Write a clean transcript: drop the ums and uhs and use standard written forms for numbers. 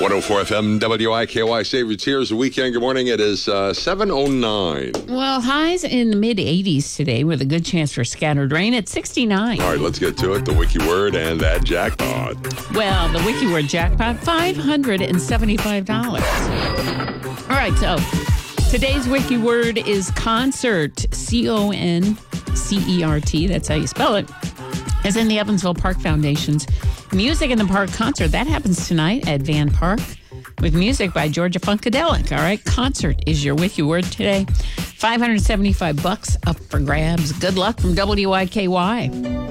104 FM WIKY Save Your Tears. The weekend. Good morning. It is 7:09. Well, highs in the mid-80s today with a good chance for scattered rain at 69. All right, let's get to it. The wiki word and that jackpot. Well, the wiki word jackpot, $575. All right, so today's wiki word is concert, CONCERT. That's how you spell it. As in the Evansville Park Foundation's Music in the Park concert. That happens tonight at Van Park with music by Georgia Funkadelic. All right, concert is your wiki word today. $575 up for grabs. Good luck from WIKY.